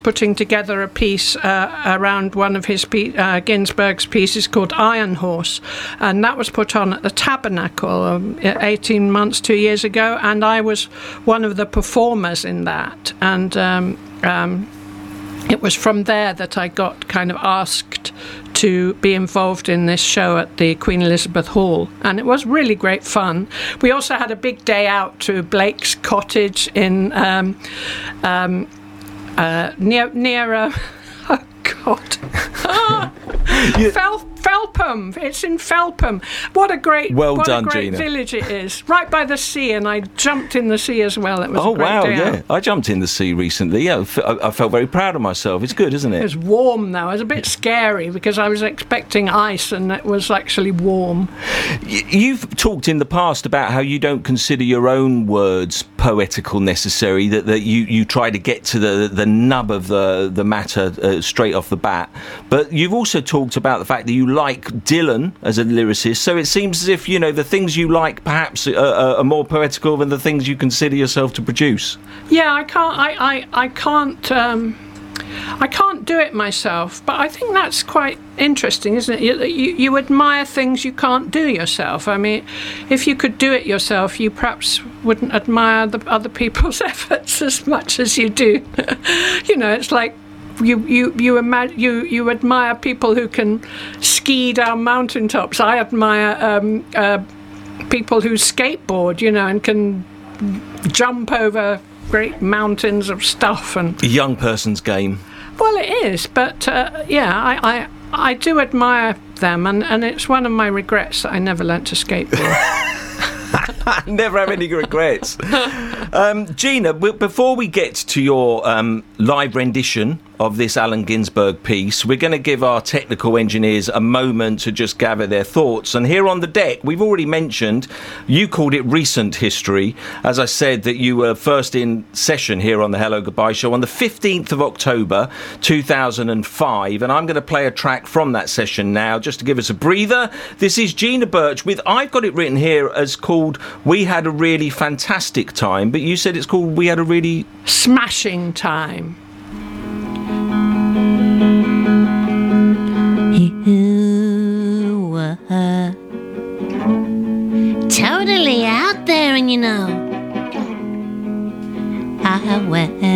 putting together a piece around one of his Ginsberg's pieces called Iron Horse, and that was put on at the Tabernacle 18 months, 2 years ago, and I was one of the performers in that, and it was from there that I got kind of asked to be involved in this show at the Queen Elizabeth Hall, and it was really great fun. We also had a big day out to Blake's cottage in near oh God, Felpham. It's in Felpham. What a great Gina. village it is, right by the sea, and I jumped in the sea as well. It was a great day out. I jumped in the sea recently. I felt very proud of myself. It's good, isn't it? It was warm though. It was a bit scary because I was expecting ice, and it was actually warm. You've talked in the past about how you don't consider your own words poetical necessarily, that you try to get to the nub of the matter straight off the bat, but you've also talked about the fact that you like Dylan as a lyricist, so it seems as if, you know, the things you like perhaps are more poetical than the things you consider yourself to produce. Yeah, I can't do it myself, but I think that's quite interesting, isn't it? You admire things you can't do yourself. I mean, if you could do it yourself, you perhaps wouldn't admire the other people's efforts as much as you do. You know, it's like you admire people who can ski down mountaintops. I admire people who skateboard, you know, and can jump over great mountains of stuff. And a young person's game. Well, it is, but I do admire them, and it's one of my regrets that I never learnt to skateboard. Never have any regrets. Gina, before we get to your live rendition of this Allen Ginsberg piece, we're going to give our technical engineers a moment to just gather their thoughts. And here on the deck, we've already mentioned, you called it recent history. As I said, that you were first in session here on the Hello Goodbye show on the 15th of October 2005, and I'm going to play a track from that session now just to give us a breather. This is Gina Birch with, I've got it written here as called We Had a Really Fantastic Time, but you said it's called We Had a Really Smashing Time. You were totally out there, and you know I went